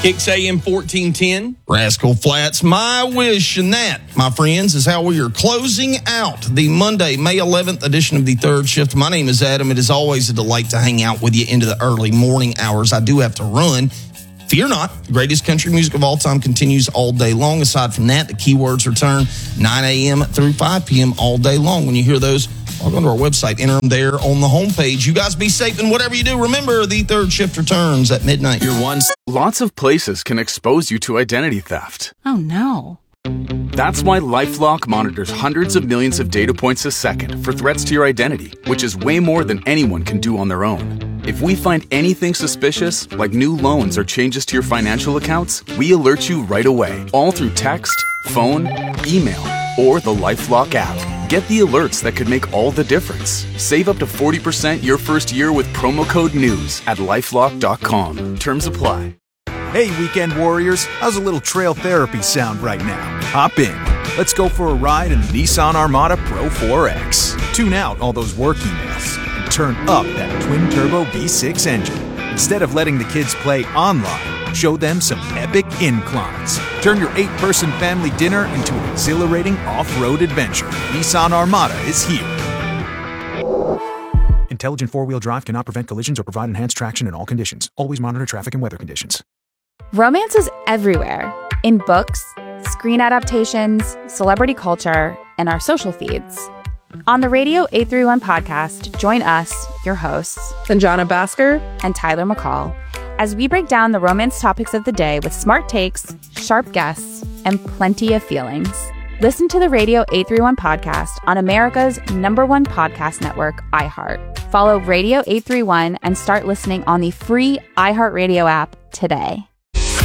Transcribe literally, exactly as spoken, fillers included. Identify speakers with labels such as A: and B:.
A: Kicks A M fourteen ten.
B: Rascal Flats, My Wish, and that, my friends, is how we are closing out the Monday, May eleventh edition of the Third Shift. My name is Adam. It is always a delight to hang out with you into the early morning hours. I do have to run. Fear not, the greatest country music of all time continues all day long. Aside from that, the keywords return nine a.m. through five p.m. all day long. When you hear those, log on to our website, enter them there on the homepage. You guys be safe in whatever you do. Remember, the Third Shift returns at midnight.
C: Your one. Lots of places can expose you to identity theft.
D: Oh, no.
C: That's why LifeLock monitors hundreds of millions of data points a second for threats to your identity, which is way more than anyone can do on their own. If we find anything suspicious, like new loans or changes to your financial accounts, we alert you right away, all through text, phone, email, or the LifeLock app. Get the alerts that could make all the difference. Save up to forty percent your first year with promo code NEWS at lifelock dot com. Terms apply.
E: Hey, weekend warriors, how's a little trail therapy sound right now? Hop in. Let's go for a ride in the Nissan Armada Pro four X. Tune out all those work emails and turn up that twin-turbo V six engine. Instead of letting the kids play online, show them some epic inclines. Turn your eight-person family dinner into an exhilarating off-road adventure. Nissan Armada is here. Intelligent four-wheel drive cannot prevent collisions or provide enhanced traction in all conditions. Always monitor traffic and weather conditions.
F: Romance is everywhere. In books, screen adaptations, celebrity culture, and our social feeds. On the Radio eight thirty-one podcast, join us, your hosts,
D: Sanjana Basker
F: and Tyler McCall, as we break down the romance topics of the day with smart takes, sharp guests, and plenty of feelings. Listen to the Radio eight thirty-one podcast on America's number one podcast network, iHeart. Follow Radio eight thirty-one and start listening on the free iHeartRadio app today.